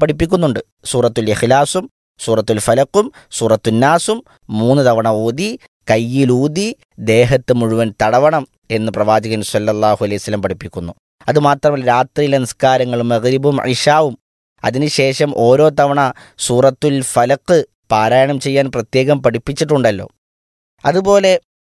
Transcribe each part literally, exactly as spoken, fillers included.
പഠിപ്പിക്കുന്നുണ്ട്. സൂറത്തുൽ ഇഖ്ലാസും സൂറത്തുൽ ഫലക്കും സൂറത്തുൻ നാസും മൂന്ന് തവണ ഓതി കയ്യിലൂതി ദേഹത്ത് മുഴുവൻ തടവണം എന്ന് പ്രവാചകൻ സല്ലല്ലാഹു അലൈഹി വസല്ലം പഠിപ്പിക്കുന്നു. അതുമാത്രമല്ല, രാത്രിയിലെ നിസ്കാരങ്ങൾ മഗ്രിബും ഇശാവും അതിനുശേഷം ഓരോ തവണ സൂറത്തുൽ ഫലക്ക് പാരായണം ചെയ്യാൻ പ്രത്യേകം പഠിപ്പിച്ചിട്ടുണ്ടല്ലോ. അതുപോലെ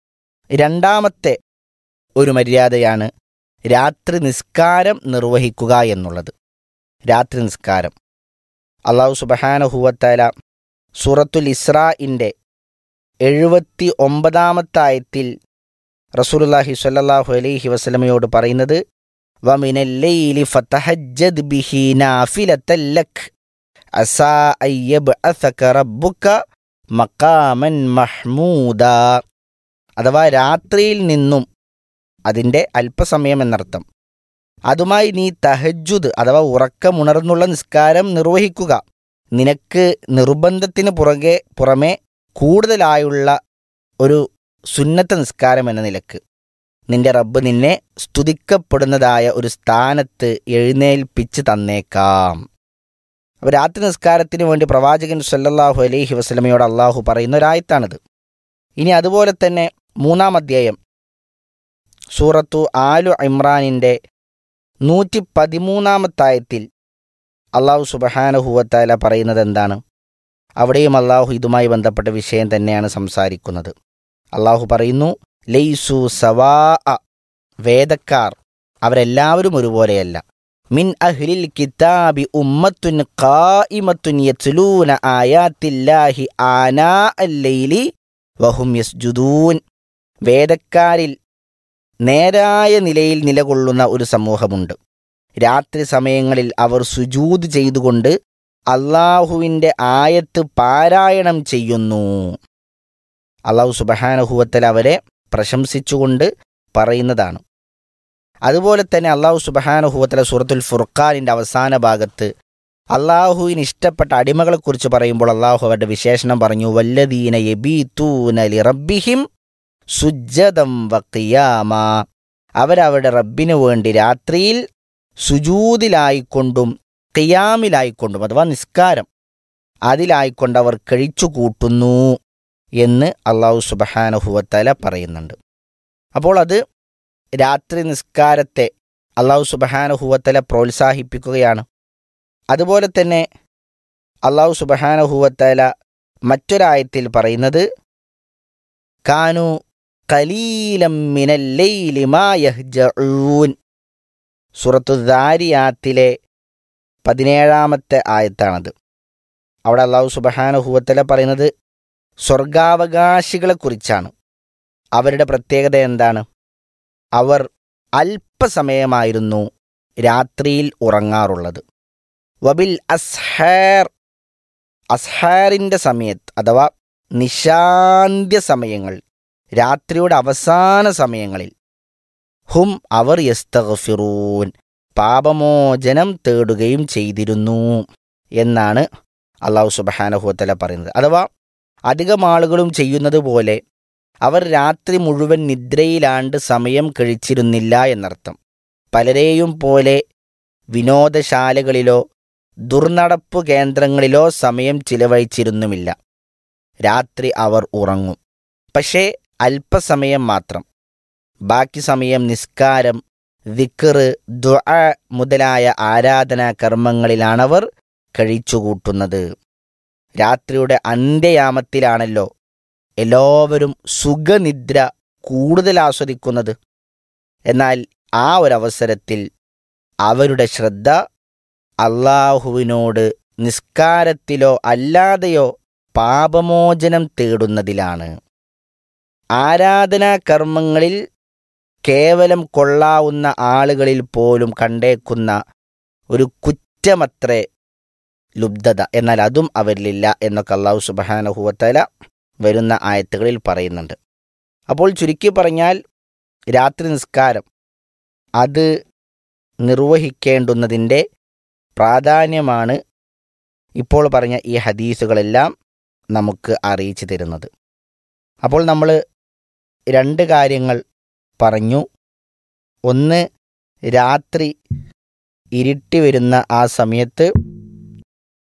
രണ്ടാമത്തെ ഒരു മര്യാദയാണ് രാത്രി നിസ്കാരം നിർവഹിക്കുക എന്നുള്ളത്. രാത്രി നിസ്കാരം അല്ലാഹു സുബ്ഹാനഹു വ തആല സൂറത്തുൽ ഇസ്രാഇൻ്റെ എഴുപത്തി ഒമ്പതാമത്തെ ആയത്തിൽ റസൂലുള്ളാഹി സ്വല്ലല്ലാഹു അലൈഹി വസല്ലമയോട് പറയുന്നത്, വമിനൽ ലൈലി ഫതഹജ്ജദ് ബിഹി നാഫിലതൻ ലക് അസാ അയ്യബ്അസക റബ്ബുക മഖാമൻ മഹ്മൂദാ. അഥവാ രാത്രിയിൽ നിന്നും, അതിൻ്റെ അല്പസമയം എന്നർത്ഥം, അതുമായി നീ തഹജ്ജുദ് അഥവാ ഉറക്കമുണർന്നുള്ള നിസ്കാരം നിർവഹിക്കുക. നിനക്ക് നിർബന്ധത്തിന് പുറകെ പുറമെ കൂടുതലായുള്ള ഒരു സുന്നത്ത നിസ്കാരം എന്ന നിലക്ക് നിന്റെ റബ്ബ് നിന്നെ സ്തുതിക്കപ്പെടുന്നതായ ഒരു സ്ഥാനത്ത് എഴുന്നേൽപ്പിച്ച് തന്നേക്കാം. അപ്പോൾ രാത്രി നിസ്കാരത്തിന് വേണ്ടി പ്രവാചകൻ സല്ലല്ലാഹു അലൈഹി വസല്ലമയോട് അള്ളാഹു പറയുന്ന ഒരായത്താണിത്. ഇനി അതുപോലെ തന്നെ മൂന്നാം അധ്യായം സൂറത്തു ആലു ഇമ്രാനിൻ്റെ നൂറ്റി പതിമൂന്നാമത്തായത്തിൽ അള്ളാഹു സുബ്ഹാനഹു വ തആല പറയുന്നത് എന്താണ്? അവിടെയും അള്ളാഹു ഇതുമായി ബന്ധപ്പെട്ട വിഷയം തന്നെയാണ് സംസാരിക്കുന്നത്. അള്ളാഹു പറയുന്നു, ലൈസു സവാ, വേദക്കാർ അവരെല്ലാവരും ഒരുപോലെയല്ല. മിൻ അഹ്ലിൽ കിതാബി ഉമ്മത്തുൻ ഖായിമത്തുൻ യത്ലൂന ആയാത്തില്ലാഹി ആനാ അല്ലൈലി വഹും യസ്ജുദൂൻ. വേദക്കാരിൽ നേരായ നിലയിൽ നിലകൊള്ളുന്ന ഒരു സമൂഹമുണ്ട്. രാത്രി സമയങ്ങളിൽ അവർ സുജൂദ് ചെയ്തുകൊണ്ട് അള്ളാഹുവിൻ്റെ ആയത്ത് പാരായണം ചെയ്യുന്നു. അള്ളാഹു സുബ്ഹാനഹു വ തആല അവരെ പ്രശംസിച്ചുകൊണ്ട് പറയുന്നതാണ്. അതുപോലെ തന്നെ അള്ളാഹു സുബ്ഹാനഹു വ തആല സൂറത്തുൽ ഫുർഖാനിൻ്റെ അവസാന ഭാഗത്ത് അള്ളാഹുവിന് ഇഷ്ടപ്പെട്ട അടിമകളെക്കുറിച്ച് പറയുമ്പോൾ അള്ളാഹു അവരുടെ വിശേഷണം പറഞ്ഞു, വല്ലദീന യബീതൂന ലിറബ്ബിഹിം സുജ്ജദം വഖിയാമ. അവരവരുടെ റബ്ബിനു വേണ്ടി രാത്രിയിൽ സുജൂദിലായിക്കൊണ്ടും ഖിയാമിലായിക്കൊണ്ടും അഥവാ നിസ്കാരം അതിലായിക്കൊണ്ട് അവർ കഴിച്ചു കൂട്ടുന്നു എന്ന് അള്ളാഹു സുബ്ഹാനഹു വ തആല പറയുന്നുണ്ട്. അപ്പോൾ അത് രാത്രി നിസ്കാരത്തെ അള്ളാഹു സുബ്ഹാനഹു വ തആല പ്രോത്സാഹിപ്പിക്കുകയാണ്. അതുപോലെ തന്നെ അള്ളാഹു സുബ്ഹാനഹു വ തആല മറ്റൊരായത്തിൽ പറയുന്നത്, കാനു ഖലീലം മിനൽ ലൈലി മാ യഹ്ജഊൻ. സൂറത്തു ദാരിയാത്തിലെ പതിനേഴാമത്തെ ആയത്താണത്. അവിടെ അള്ളാഹു സുബ്ഹാനഹു വ തആല പറയുന്നത് സ്വർഗാവകാശികളെക്കുറിച്ചാണ്. അവരുടെ പ്രത്യേകത എന്താണ്? അവർ അല്പസമയമായിരുന്നു രാത്രിയിൽ ഉറങ്ങാറുള്ളത്. വബിൽ അസ്ഹാർ, അസ്ഹാറിൻ്റെ സമയത്ത് അഥവാ നിശാന്ത്യ സമയങ്ങൾ, രാത്രിയുടെ അവസാന സമയങ്ങളിൽ, ഹും അവർ യസ്തഗ്ഫിറൂൻ, പാപമോചനം തേടുകയും ചെയ്തിരുന്നു എന്നാണ് അള്ളാഹു സുബ്ഹാനഹു വ തആല പറയുന്നത്. അഥവാ അധികം ആളുകളും ചെയ്യുന്നത് പോലെ അവർ രാത്രി മുഴുവൻ നിദ്രയിലാണ്ട് സമയം കഴിച്ചിരുന്നില്ല എന്നർത്ഥം. പലരെയും പോലെ വിനോദശാലകളിലോ ദുർനടപ്പു കേന്ദ്രങ്ങളിലോ സമയം ചിലവഴിച്ചിരുന്നുമില്ല. രാത്രി അവർ ഉറങ്ങും, പക്ഷേ അല്പസമയം മാത്രം. ബാക്കി സമയം നിസ്കാരം, ദിക്ർ, ദുആ മുതലായ ആരാധനാ കർമ്മങ്ങളിലാണവർ കഴിച്ചുകൂട്ടുന്നത്. രാത്രിയുടെ അന്ത്യയാമത്തിലാണല്ലോ എല്ലാവരും സുഖനിദ്ര കൂടുതൽ ആസ്വദിക്കുന്നത്. എന്നാൽ ആ ഒരവസരത്തിൽ അവരുടെ ശ്രദ്ധ അള്ളാഹുവിനോട് നിസ്കാരത്തിലോ അല്ലാതെയോ പാപമോചനം തേടുന്നതിലാണ്. ആരാധനാ കർമ്മങ്ങളിൽ കേവലം കൊള്ളാവുന്ന ആളുകളിൽ പോലും കണ്ടേക്കുന്ന ഒരു കുറ്റമത്രേ ലുബ്ധത. എന്നാൽ അതും അവരിലില്ല എന്നൊക്കെ അല്ലാഹു സുബ്ഹാനഹു വ തആല വരുന്ന ആയത്തുകളിൽ പറയുന്നുണ്ട്. അപ്പോൾ ചുരുക്കി പറഞ്ഞാൽ രാത്രി നിസ്കാരം അത് നിർവഹിക്കേണ്ടുന്നതിൻ്റെ പ്രാധാന്യമാണ് ഇപ്പോൾ പറഞ്ഞ ഈ ഹദീസുകളെല്ലാം നമുക്ക് അറിയിച്ചു തരുന്നത്. അപ്പോൾ നമ്മൾ രണ്ട് കാര്യങ്ങൾ പറഞ്ഞു. ഒന്ന്, രാത്രി ഇരുട്ടി വരുന്ന ആ സമയത്ത്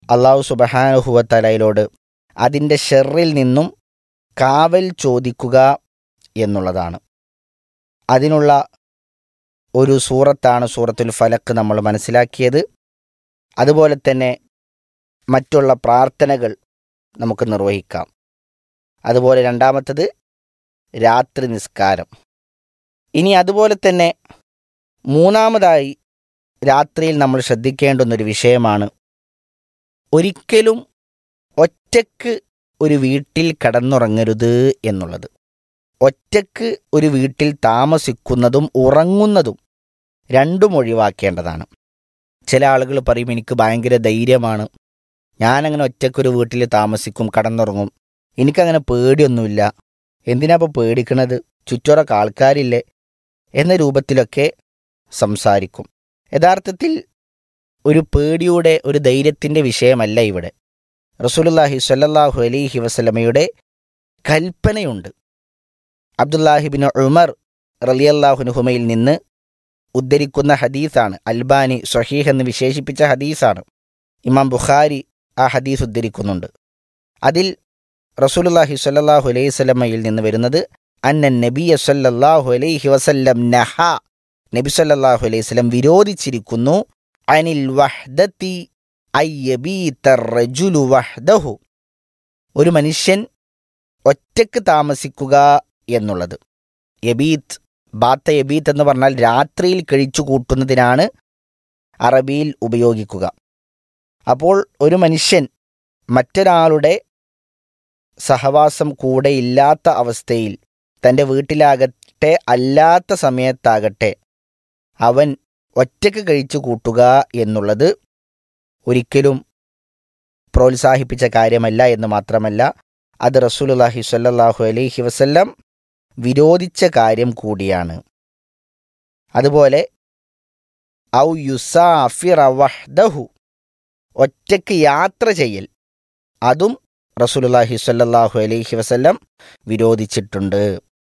അള്ളാഹു സുബ്ഹാനഹു വ തആലയോട് അതിൻ്റെ ഷെറിൽ നിന്നും കാവൽ ചോദിക്കുക എന്നുള്ളതാണ്. അതിനുള്ള ഒരു സൂറത്താണ് സൂറത്തുൽ ഫലക്ക് നമ്മൾ മനസ്സിലാക്കിയത്. അതുപോലെ തന്നെ മറ്റുള്ള പ്രാർത്ഥനകൾ നമുക്ക് നിർവഹിക്കാം. അതുപോലെ രണ്ടാമത്തത് രാത്രി നിസ്കാരം. ഇനി അതുപോലെ തന്നെ മൂന്നാമതായി രാത്രിയിൽ നമ്മൾ ശ്രദ്ധിക്കേണ്ടുന്നൊരു വിഷയമാണ് ഒരിക്കലും ഒറ്റയ്ക്ക് ഒരു വീട്ടിൽ കടന്നുറങ്ങരുത് എന്നുള്ളത്. ഒറ്റയ്ക്ക് ഒരു വീട്ടിൽ താമസിക്കുന്നതും ഉറങ്ങുന്നതും രണ്ടും ഒഴിവാക്കേണ്ടതാണ്. ചില ആളുകൾ പറയും, എനിക്ക് ഭയങ്കര ധൈര്യമാണ്, ഞാനങ്ങനെ ഒറ്റയ്ക്കൊരു വീട്ടിൽ താമസിക്കും, കടന്നുറങ്ങും, എനിക്കങ്ങനെ പേടിയൊന്നുമില്ല, എന്തിനാ ഇപ്പോൾ പേടിക്കണത്, ചുറ്റോറൊക്കെ ആൾക്കാരില്ലേ എന്ന രൂപത്തിലൊക്കെ സംസാരിക്കും. യഥാർത്ഥത്തിൽ ഒരു പേടിയുടെ ഒരു ധൈര്യത്തിൻ്റെ വിഷയമല്ല ഇവിടെ. റസൂലുള്ളാഹി സ്വല്ലല്ലാഹു അലൈഹി വസല്ലമയുടെ കൽപ്പനയുണ്ട്. അബ്ദുല്ലാഹിബിൻ ഉമർ റളിയല്ലാഹു അൻഹുമയിൽ നിന്ന് ഉദ്ധരിക്കുന്ന ഹദീസാണ്. അൽബാനി സ്വഹീഹ് എന്ന് വിശേഷിപ്പിച്ച ഹദീസാണ്. ഇമാം ബുഖാരി ആ ഹദീസ് ഉദ്ധരിക്കുന്നുണ്ട്. അതിൽ റസൂലുള്ളാഹി സ്വല്ലല്ലാഹു അലൈഹി വസല്ലമയിൽ നിന്ന് വരുന്നത് അന്ന നബിയ സ്വല്ലല്ലാഹു അലൈഹി വസല്ലം നഹ, നബി സ്വല്ലല്ലാഹു അലൈഹി വസല്ലം വിരോധിച്ചിരിക്കുന്നു അനിൽ വഹ്ദതി അയ്യബീത റജുലു വഹ്ദഹു, ഒരു മനുഷ്യൻ ഒറ്റയ്ക്ക് താമസിക്കുക എന്നുള്ളത്. യബീത്ത്, ബാത്ത യബീത്ത് എന്ന് പറഞ്ഞാൽ രാത്രിയിൽ കഴിച്ചു കൂട്ടുന്നതിനാണ് അറബിയിൽ ഉപയോഗിക്കുക. അപ്പോൾ ഒരു മനുഷ്യൻ മറ്റൊരാളുടെ സഹവാസം കൂടെ ഇല്ലാത്ത അവസ്ഥയിൽ തൻ്റെ വീട്ടിലാകട്ടെ അല്ലാത്ത സമയത്താകട്ടെ അവൻ ഒറ്റയ്ക്ക് കഴിച്ചു കൂട്ടുക എന്നുള്ളത് ഒരിക്കലും പ്രോത്സാഹിപ്പിച്ച കാര്യമല്ല എന്ന് മാത്രമല്ല, അത് റസൂലുള്ളാഹി സ്വല്ലല്ലാഹു അലൈഹി വസല്ലം വിരോധിച്ച കാര്യം കൂടിയാണ്. അതുപോലെ ഔ യുസാഫിറ വഹ്ദഹു, ഒറ്റയ്ക്ക് യാത്ര ചെയ്യൽ, അതും റസൂലുള്ളാഹി സ്വല്ലല്ലാഹു അലൈഹി വസല്ലം വിരോധിച്ചിട്ടുണ്ട്.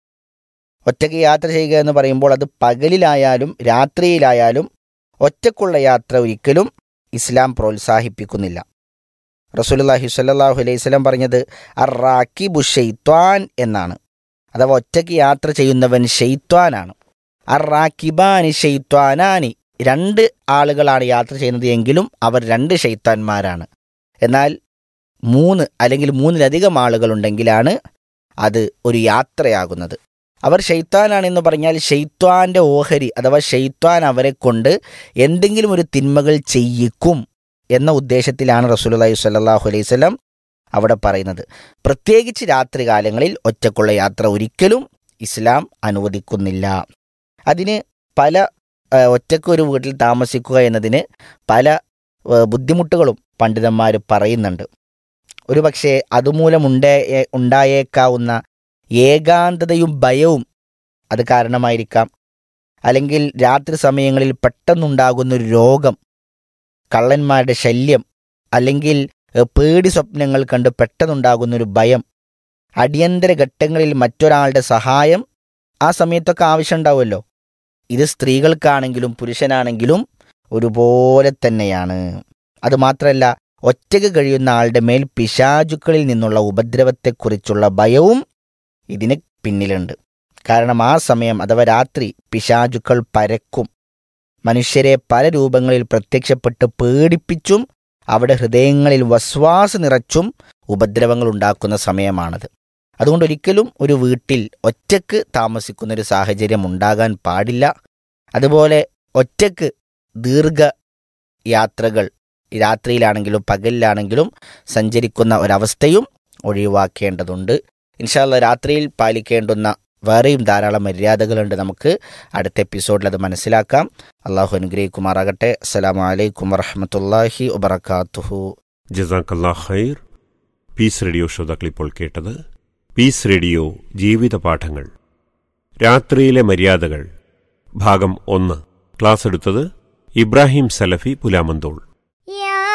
ഒറ്റയ്ക്ക് യാത്ര ചെയ്യുക എന്ന് പറയുമ്പോൾ അത് പകലിലായാലും രാത്രിയിലായാലും ഒറ്റയ്ക്കുള്ള യാത്ര ഒരിക്കലും ഇസ്ലാം പ്രോത്സാഹിപ്പിക്കുന്നില്ല. റസൂലുള്ളാഹി സ്വല്ലല്ലാഹു അലൈഹി വസല്ലം പറഞ്ഞത് അർറാക്കിബു ശൈത്വാൻ എന്നാണ്. അഥവാ ഒറ്റയ്ക്ക് യാത്ര ചെയ്യുന്നവൻ ശൈത്വാനാണ്. അർറാക്കിബാനി ശൈത്വാനാനി, രണ്ട് ആളുകളാണ് യാത്ര ചെയ്യുന്നത് എങ്കിലും അവർ രണ്ട് ശൈത്താന്മാരാണ്. എന്നാൽ മൂന്ന് അല്ലെങ്കിൽ മൂന്നിലധികം ആളുകളുണ്ടെങ്കിലാണ് അത് ഒരു യാത്രയാകുന്നത്. അവർ ശൈത്താനാണെന്ന് പറഞ്ഞാൽ ശൈത്വാൻ്റെ ഓഹരി അഥവാ ശൈത്വാൻ അവരെ കൊണ്ട് എന്തെങ്കിലും ഒരു തിന്മകൾ ചെയ്യിക്കും എന്ന ഉദ്ദേശത്തിലാണ് റസൂലുള്ളാഹി സ്വല്ലല്ലാഹു അലൈഹി വസല്ലം അവിടെ പറയുന്നത്. പ്രത്യേകിച്ച് രാത്രി കാലങ്ങളിൽ ഒറ്റക്കുള്ള യാത്ര ഒരിക്കലും ഇസ്ലാം അനുവദിക്കുന്നില്ല. അതിന് പല ഒറ്റയ്ക്ക് ഒരു വീട്ടിൽ താമസിക്കുക എന്നതിന് പല ബുദ്ധിമുട്ടുകളും പണ്ഡിതന്മാർ പറയുന്നുണ്ട്. ഒരു പക്ഷേ അതുമൂലം ഉണ്ടായേ ഉണ്ടായേക്കാവുന്ന ഏകാന്തതയും ഭയവും അത് കാരണമായിരിക്കാം. അല്ലെങ്കിൽ രാത്രി സമയങ്ങളിൽ പെട്ടെന്നുണ്ടാകുന്നൊരു രോഗം, കള്ളന്മാരുടെ ശല്യം, അല്ലെങ്കിൽ പേടി സ്വപ്നങ്ങൾ കണ്ട് പെട്ടെന്നുണ്ടാകുന്നൊരു ഭയം, അടിയന്തര ഘട്ടങ്ങളിൽ മറ്റൊരാളുടെ സഹായം ആ സമയത്തൊക്കെ ആവശ്യമുണ്ടാവുമല്ലോ. ഇത് സ്ത്രീകൾക്കാണെങ്കിലും പുരുഷനാണെങ്കിലും ഒരുപോലെ തന്നെയാണ്. അതുമാത്രമല്ല, ഒറ്റയ്ക്ക് കഴിയുന്ന ആളുടെ മേൽ പിശാചുക്കളിൽ നിന്നുള്ള ഉപദ്രവത്തെക്കുറിച്ചുള്ള ഭയവും ഇതിന് പിന്നിലുണ്ട്. കാരണം ആ സമയം അഥവാ രാത്രി പിശാചുക്കൾ പരക്കും, മനുഷ്യരെ പല രൂപങ്ങളിൽ പ്രത്യക്ഷപ്പെട്ട് പേടിപ്പിച്ചും അവിടെ ഹൃദയങ്ങളിൽ വസ്വാസ് നിറച്ചും ഉപദ്രവങ്ങൾ ഉണ്ടാക്കുന്ന സമയമാണത്. അതുകൊണ്ട് ഒരിക്കലും ഒരു വീട്ടിൽ ഒറ്റയ്ക്ക് താമസിക്കുന്നൊരു സാഹചര്യം ഉണ്ടാകാൻ പാടില്ല. അതുപോലെ ഒറ്റയ്ക്ക് ദീർഘ യാത്രകൾ രാത്രിയിലാണെങ്കിലും പകലിലാണെങ്കിലും സഞ്ചരിക്കുന്ന ഒരവസ്ഥയും ഒഴിവാക്കേണ്ടതുണ്ട്. ഇൻഷാ അല്ലാഹ് രാത്രിയിൽ പാലിക്കേണ്ടുന്ന വേറെയും ധാരാളം മര്യാദകളുണ്ട്. നമുക്ക് അടുത്ത എപ്പിസോഡിൽ അത് മനസ്സിലാക്കാം. അള്ളാഹു അനുഗ്രഹിക്കുമാറാകട്ടെ. അസ്സലാമു അലൈക്കും വറഹ്മത്തുള്ളാഹി വബറകാതുഹു. ജസാക്കല്ലാഹ് ഖൈർ. പീസ് റേഡിയോ ശ്രോതാക്കൾ ഇപ്പോൾ കേട്ടത് പീസ് റേഡിയോ ജീവിത പാഠങ്ങൾ, രാത്രിയിലെ മര്യാദകൾ, ഭാഗം ഒന്ന്. ക്ലാസ് എടുത്തത് ഇബ്രാഹിം സലഫി പുലാമന്തോൾ.